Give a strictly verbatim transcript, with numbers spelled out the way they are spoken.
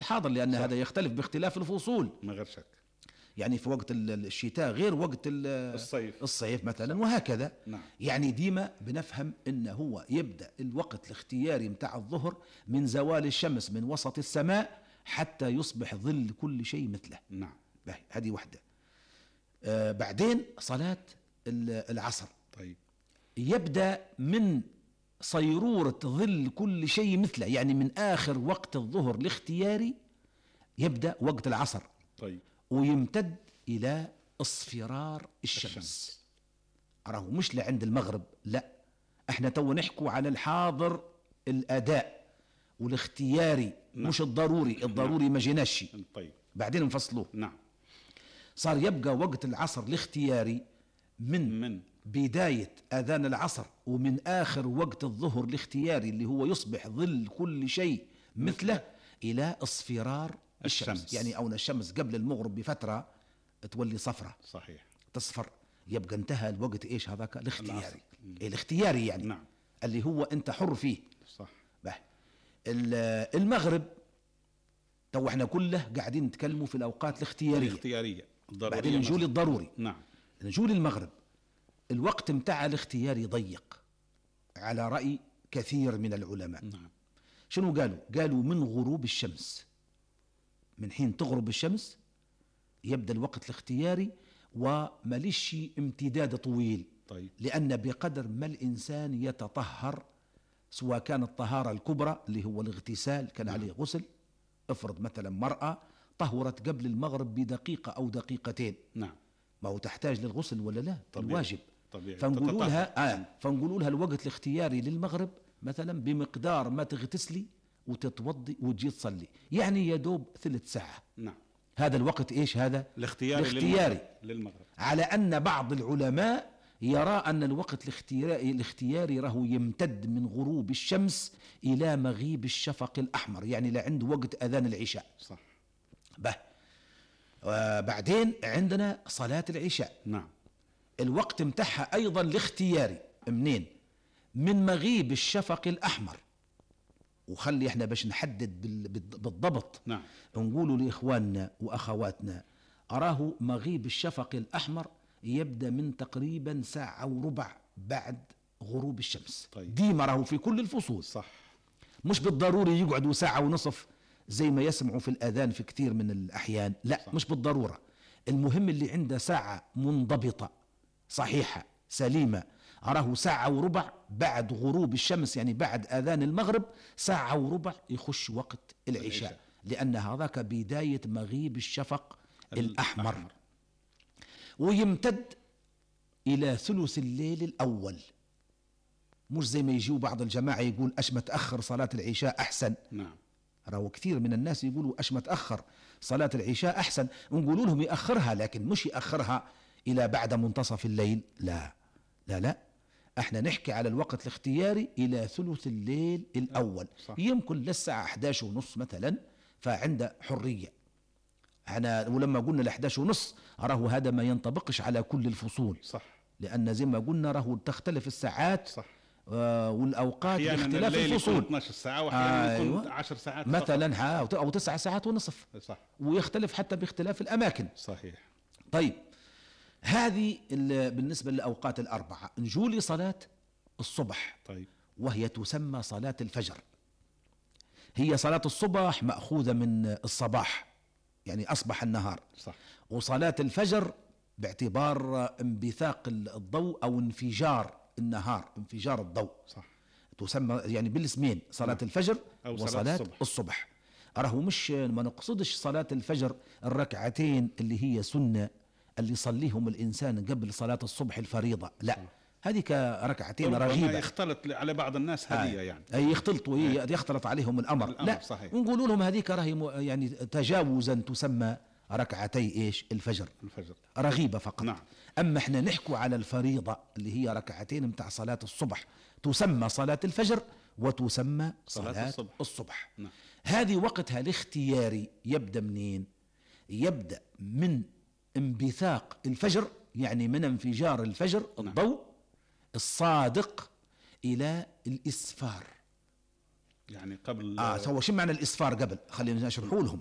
حاضر، لأن صح. هذا يختلف باختلاف الفصول. من غير شك. يعني في وقت الشتاء غير وقت الصيف الصيف مثلا، صح. وهكذا. نعم. يعني ديما بنفهم انه هو يبدأ الوقت الاختياري متاع الظهر من زوال الشمس من وسط السماء حتى يصبح ظل كل شيء مثله. نعم. هذه وحدة. آه بعدين صلاة العصر طيب يبدأ من صيرورة ظل كل شيء مثله، يعني من آخر وقت الظهر الاختياري يبدأ وقت العصر. طيب ويمتد إلى اصفرار الشمس, الشمس. أراه مش لعند المغرب، لا، احنا تو نحكوا على الحاضر الأداء والاختياري. نعم. مش الضروري، الضروري نعم. ما جيناش. طيب بعدين نفصلوه. نعم. صار يبقى وقت العصر الاختياري من, من بداية أذان العصر ومن آخر وقت الظهر الاختياري اللي هو يصبح ظل كل شيء مثله إلى اصفرار الشمس. الشمس. يعني أو الشمس قبل المغرب بفترة تولي صفرة. صحيح. تصفر، يبقى انتهى الوقت ايش هذاك الاختياري. إيه الاختياري يعني. نعم. اللي هو انت حر فيه. صح. به المغرب تو احنا كله قاعدين نتكلموا في الاوقات الاختياريه الاختياريه الضروريه. بعدين نجول الضروري. نعم. نجول المغرب الوقت متاع الاختياري ضيق على رأي كثير من العلماء. نعم. شنو قالوا؟ قالوا من غروب الشمس، من حين تغرب الشمس يبدأ الوقت الاختياري ومليش امتداد طويل. طيب. لأن بقدر ما الإنسان يتطهر، سواء كانت الطهارة الكبرى اللي هو الاغتسال كان نعم. عليه غسل، افرض مثلا مرأة طهرت قبل المغرب بدقيقة أو دقيقتين. نعم. ما هو تحتاج للغسل ولا لا؟ طبيعي. الواجب. طبيعي. فنقولوا لها آه فنقولوا لها الوقت الاختياري للمغرب مثلا بمقدار ما تغتسلي وتتوضي وتجي تصلي، يعني يدوب ثلث ساعة. نعم. هذا الوقت ايش هذا؟ الاختياري, الاختياري. للمغرب. على أن بعض العلماء يرى أن الوقت الاختياري, الاختياري راه يمتد من غروب الشمس إلى مغيب الشفق الأحمر، يعني لعند وقت أذان العشاء. صح. به وبعدين عندنا صلاة العشاء. نعم. الوقت متاعها أيضا الاختياري منين؟ من مغيب الشفق الأحمر. وخلي احنا باش نحدد بالضبط. نعم. نقولوا لإخواننا وأخواتنا أراه مغيب الشفق الأحمر يبدأ من تقريبا ساعة وربع بعد غروب الشمس. طيب. ديما راهو في كل الفصول. صح. مش بالضروري يقعدوا ساعة ونصف زي ما يسمعوا في الأذان في كثير من الأحيان، لا. صح. مش بالضرورة. المهم اللي عنده ساعة منضبطة صحيحة سليمة، أراه ساعة وربع بعد غروب الشمس، يعني بعد أذان المغرب ساعة وربع يخش وقت العشاء, العشاء. لأن هذاك بداية مغيب الشفق الأحمر, الأحمر. ويمتد إلى ثلث الليل الأول. مش زي ما يجيوا بعض الجماعة يقول أش ما تأخر صلاة العشاء أحسن. نعم. راهو كثير من الناس يقولوا أش ما تأخر صلاة العشاء أحسن، ونقولوا لهم يأخرها، لكن مش يأخرها إلى بعد منتصف الليل، لا لا لا، احنا نحكي على الوقت الاختياري إلى ثلث الليل الأول. صح. يمكن للساعة أحد عشر ونص مثلا، فعنده حرية. أنا ولما قلنا الأحد عشر ونص أراه هذا ما ينطبقش على كل الفصول. صح. لأن زي ما قلنا راه تختلف الساعات. صح. آه والاوقات باختلاف الفصول. اثناشر ساعة واحيانا آه يكون عشر ساعات مثلا ها او تسع ساعات ونصف. صح. ويختلف حتى باختلاف الاماكن. صحيح. طيب هذه بالنسبة للاوقات الاربعة. نجولي صلاة الصبح. طيب. وهي تسمى صلاة الفجر. هي صلاة الصبح مأخوذة من الصباح، يعني اصبح النهار. صح. وصلاة الفجر باعتبار انبثاق الضوء او انفجار النهار، انفجار الضوء. صح. تسمى يعني بالاسمين، صلاة الفجر أو وصلاة صلاة الصبح. الصبح. أراه مش ما نقصدش صلاة الفجر الركعتين اللي هي سنة اللي يصليهم الإنسان قبل صلاة الصبح الفريضة، لا. صح. هذه كركعتين رغيبة يختلط على بعض الناس هدية، يعني أي يختلطوا يختلط عليهم الأمر, الأمر. لا. صحيح. ونقولوا لهم هذيك راهي يعني تجاوزا تسمى ركعتي ايش الفجر, الفجر رغيبة فقط. نعم. اما احنا نحكوا على الفريضة اللي هي ركعتين متاع صلاة الصبح، تسمى صلاة الفجر وتسمى صلاة, صلاة الصبح, الصبح. نعم. هذه وقتها الاختياري يبدأ منين؟ يبدأ من انبثاق الفجر، يعني من انفجار الفجر. نعم. الضوء الصادق الى الاسفار، يعني قبل اه هو شو معنى الاسفار؟ قبل خلينا نشرحوا لهم.